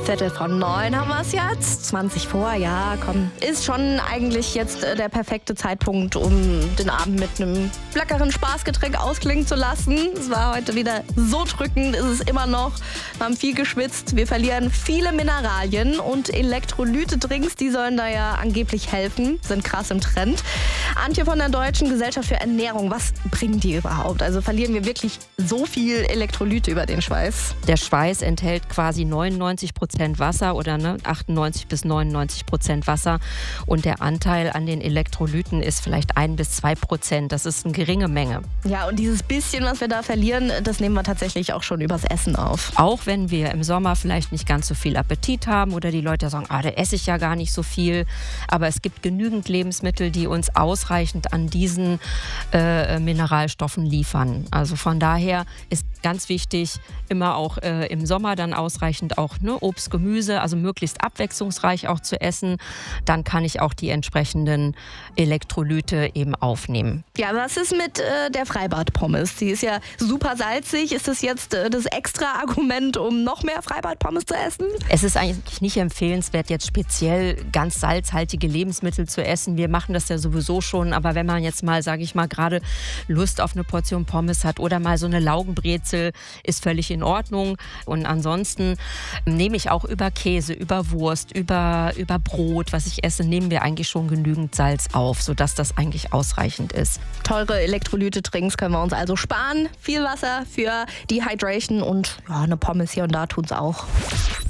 8:15 haben wir es jetzt. 20 vor, ja, komm. Ist schon eigentlich jetzt der perfekte Zeitpunkt, um den Abend mit einem leckeren Spaßgetränk ausklingen zu lassen. Es war heute wieder so drückend, ist es immer noch. Wir haben viel geschwitzt, wir verlieren viele Mineralien und Elektrolyte-Drinks, die sollen da ja angeblich helfen, sind krass im Trend. Antje von der Deutschen Gesellschaft für Ernährung, was bringen die überhaupt? Also verlieren wir wirklich so viel Elektrolyte über den Schweiß? Der Schweiß enthält quasi 99% Wasser oder 98 bis 99% Wasser und der Anteil an den Elektrolyten ist vielleicht 1 bis 2%. Das ist eine geringe Menge. Ja, und dieses bisschen, was wir da verlieren, das nehmen wir tatsächlich auch schon übers Essen auf. Auch wenn wir im Sommer vielleicht nicht ganz so viel Appetit haben oder die Leute sagen, da esse ich ja gar nicht so viel. Aber es gibt genügend Lebensmittel, die uns ausreichend an diesen Mineralstoffen liefern. Also von daher ist ganz wichtig, immer auch im Sommer dann ausreichend auch Obst, Gemüse, also möglichst abwechslungsreich auch zu essen. Dann kann ich auch die entsprechenden Elektrolyte eben aufnehmen. Ja, was ist mit der Freibad-Pommes? Die ist ja super salzig. Ist das jetzt das extra Argument, um noch mehr Freibad-Pommes zu essen? Es ist eigentlich nicht empfehlenswert, jetzt speziell ganz salzhaltige Lebensmittel zu essen. Wir machen das ja sowieso schon, aber wenn man jetzt mal, sage ich mal, gerade Lust auf eine Portion Pommes hat oder mal so eine Laugenbrezel, ist völlig in Ordnung. Und ansonsten nehme ich auch über Käse, über Wurst, über Brot, was ich esse, nehmen wir eigentlich schon genügend Salz auf, sodass das eigentlich ausreichend ist. Teure Elektrolyte-Drinks können wir uns also sparen. Viel Wasser für die Hydration und eine Pommes hier und da tun's auch.